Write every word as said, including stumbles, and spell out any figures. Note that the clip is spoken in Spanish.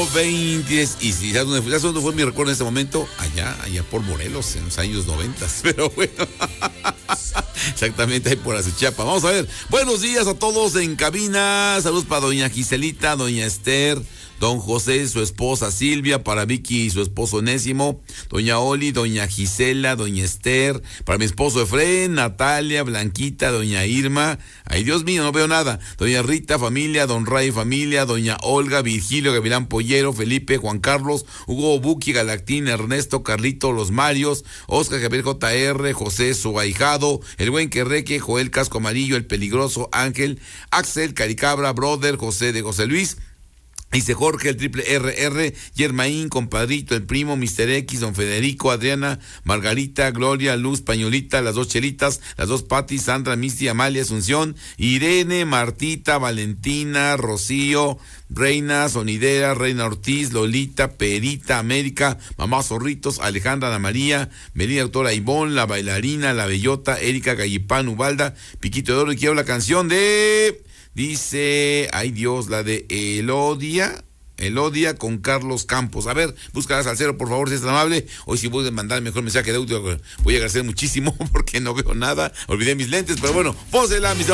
ocho veinte. Y si ya dónde fue, ya dónde fue mi recuerdo en este momento, allá, allá por Morelos, en los años noventas. Pero bueno, exactamente ahí por Azuchiapa. Vamos a ver. Buenos días a todos en cabina. Saludos para doña Giselita, doña Esther, don José, su esposa Silvia, para Vicky y su esposo Onésimo, doña Oli, doña Gisela, doña Esther, para mi esposo Efraín, Natalia, Blanquita, doña Irma, ay Dios mío, no veo nada, doña Rita, familia, don Ray, familia, doña Olga, Virgilio, Gavilán Pollero, Felipe, Juan Carlos, Hugo, Buki, Galactín, Ernesto, Carlito, los Marios, Oscar, Javier J R, José, su ahijado, el buen Querreque, Joel Casco Amarillo, el peligroso Ángel, Axel, Caricabra, Brother, José de José Luis, dice Jorge, el triple R R, Yermaín, compadrito, el primo, mister X, don Federico, Adriana, Margarita, Gloria, Luz, Pañolita, las dos Chelitas, las dos Patis, Sandra, Misty, Amalia, Asunción, Irene, Martita, Valentina, Rocío, Reina, Sonidera, Reina Ortiz, Lolita, Perita, América, Mamá Zorritos, Alejandra, Ana María, Melina, doctora Ivonne, la bailarina, la bellota, Erika, Gallipán, Ubalda, Piquito de Oro, y quiero la canción de... Dice, ay Dios, la de Elodia, Elodia con Carlos Campos. A ver, búscala al cero, por favor, si es tan amable. Hoy si pueden mandar mejor mensaje de audio, voy a agradecer muchísimo porque no veo nada. Olvidé mis lentes, pero bueno, pónsela, mis